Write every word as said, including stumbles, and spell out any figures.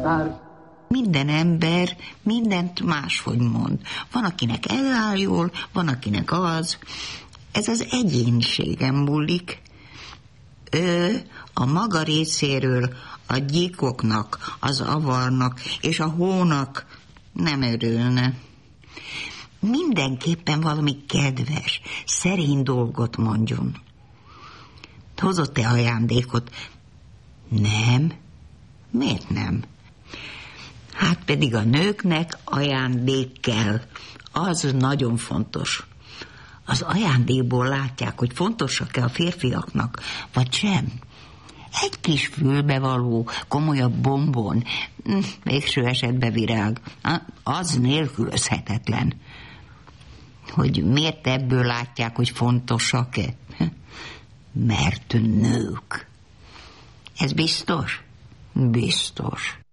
Már minden ember mindent máshogy mond. Van, akinek ez áll jól, van, akinek az. Ez az egyéniségem múlik. Ő a maga részéről a gyíkoknak, az avarnak és a hónak nem örülne. Mindenképpen valami kedves, szerény dolgot mondjon. Hozott-e ajándékot? Nem. Miért nem? Hát pedig a nőknek ajándék kell. Az nagyon fontos. Az ajándékból látják, hogy fontosak-e a férfiaknak, vagy sem. Egy kis fülbevaló, komolyabb bombon, végső esetben virág, az nélkülözhetetlen. Hogy miért ebből látják, hogy fontosak-e? Mert nők. Ez biztos? Biztos.